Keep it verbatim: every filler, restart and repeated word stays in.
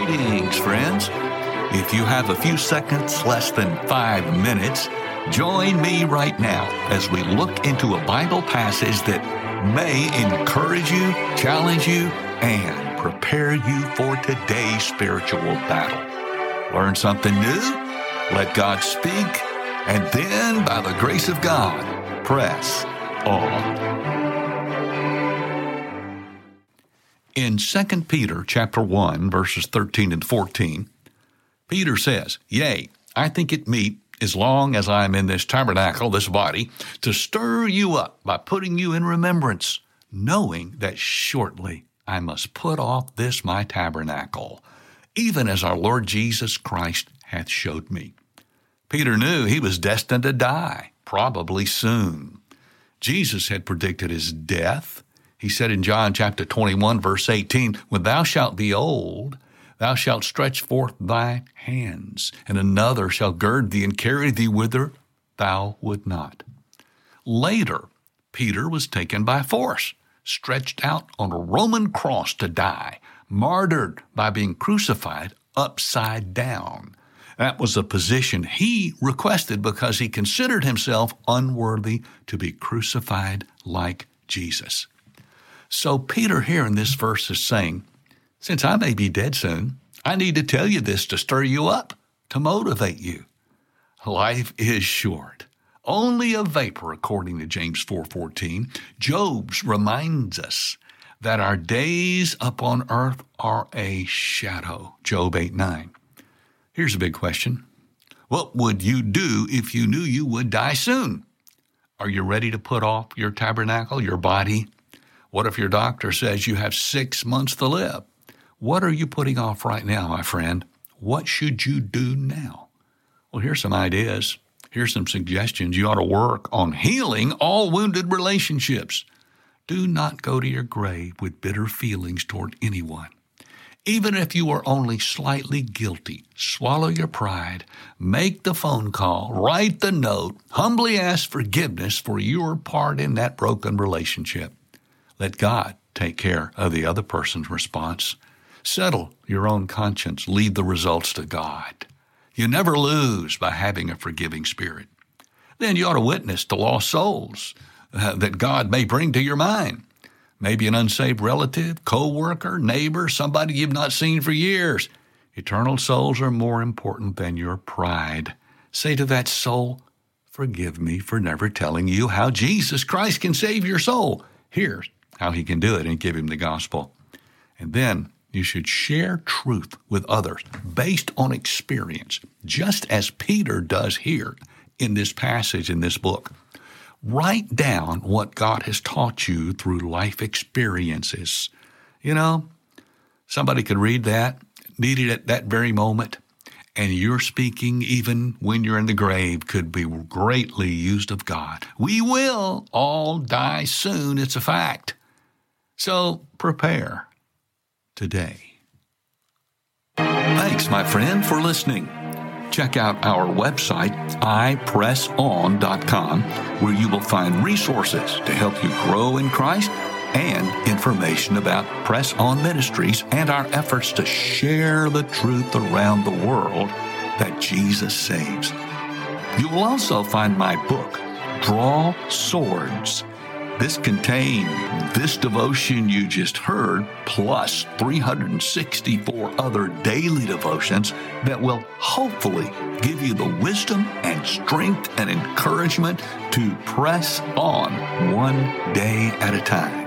Greetings, friends. If you have a few seconds, less than five minutes, join me right now as we look into a Bible passage that may encourage you, challenge you, and prepare you for today's spiritual battle. Learn something new, let God speak, and then, by the grace of God, press on. In Second Peter chapter one, verses thirteen and fourteen, Peter says, Yea, I think it meet, as long as I am in this tabernacle, this body, to stir you up by putting you in remembrance, knowing that shortly I must put off this my tabernacle, even as our Lord Jesus Christ hath showed me. Peter knew he was destined to die, probably soon. Jesus had predicted his death. He said in John chapter twenty-one, verse eighteen, When thou shalt be old, thou shalt stretch forth thy hands, and another shall gird thee and carry thee whither thou would not. Later, Peter was taken by force, stretched out on a Roman cross to die, martyred by being crucified upside down. That was a position he requested because he considered himself unworthy to be crucified like Jesus. So Peter here in this verse is saying, since I may be dead soon, I need to tell you this to stir you up, to motivate you. Life is short, only a vapor, according to James four fourteen. Job reminds us that our days upon earth are a shadow, Job eight nine. Here's a big question. What would you do if you knew you would die soon? Are you ready to put off your tabernacle, your body? What if your doctor says you have six months to live? What are you putting off right now, my friend? What should you do now? Well, here's some ideas. Here's some suggestions. You ought to work on healing all wounded relationships. Do not go to your grave with bitter feelings toward anyone. Even if you are only slightly guilty, swallow your pride, make the phone call, write the note, humbly ask forgiveness for your part in that broken relationship. Let God take care of the other person's response. Settle your own conscience. Leave the results to God. You never lose by having a forgiving spirit. Then you ought to witness to lost souls uh, that God may bring to your mind. Maybe an unsaved relative, co-worker, neighbor, somebody you've not seen for years. Eternal souls are more important than your pride. Say to that soul, forgive me for never telling you how Jesus Christ can save your soul. Here's how he can do it, and give him the gospel. And then you should share truth with others based on experience, just as Peter does here in this passage in this book. Write down what God has taught you through life experiences. You know, somebody could read that, need it at that very moment, and your speaking, even when you're in the grave, could be greatly used of God. We will all die soon. It's a fact. So prepare today. Thanks, my friend, for listening. Check out our website, i press on dot com, where you will find resources to help you grow in Christ and information about Press On Ministries and our efforts to share the truth around the world that Jesus saves. You will also find my book, Draw Swords. This contains this devotion you just heard, plus three hundred sixty-four other daily devotions that will hopefully give you the wisdom and strength and encouragement to press on one day at a time.